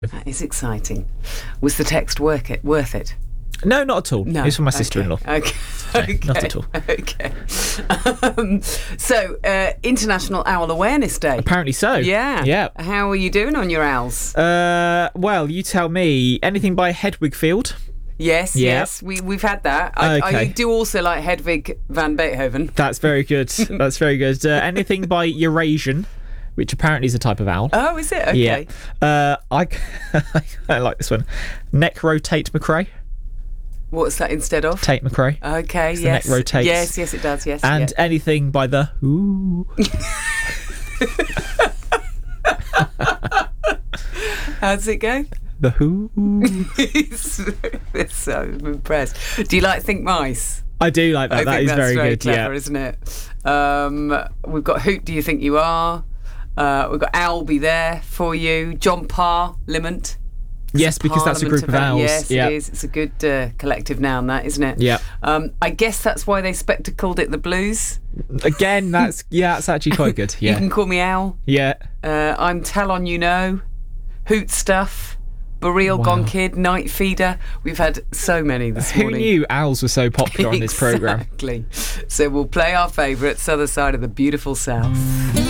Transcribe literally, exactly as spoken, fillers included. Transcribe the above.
That is exciting. Was the text worth it? Worth it? No, not at all. No. It's from my Okay. sister-in-law. Okay. No, okay. not at all. Okay. Um, so, uh, International Owl Awareness Day. Apparently so. Yeah. Yeah. How are you doing on your owls? Uh, well, you tell me. Anything by Hedwig Field? Yes, Yeah. yes. We, we've had that. I, Okay. I do also like Hedwig van Beethoven. That's very good. That's very good. Uh, anything by Eurasian, which apparently is a type of owl. Oh, is it? Okay. Yeah. Uh, I, I like this one. Necro Tate McRae. What's that instead of? Tate McRae. Okay, the yes. neck rotates. Yes, yes, it does, yes. And yeah. anything by the Who. How does it go? The Who. It's so impressed. Do you like Think Mice? I do like that. I that think is that's very, very good. clever, Yeah. isn't it? Um, we've got Hoot Do You Think You Are? Uh, we've got Owl Be There For You. John Parr Limont. Yes, because that's a Parliament group of event. owls. Yes, yeah. it is. It's a good uh, collective noun, that, isn't it? Yeah. Um, I guess that's why they spectacled it the Blues. Again, that's yeah, that's actually quite good. You Yeah. can call me Owl. Yeah. Uh, I'm Talon, you know. Hoot Stuff. Boreal Wow. Gone Kid. Night Feeder. We've had so many this Who morning. knew owls were so popular on this programme? Exactly. So we'll play our favourites, Other Side of the Beautiful South.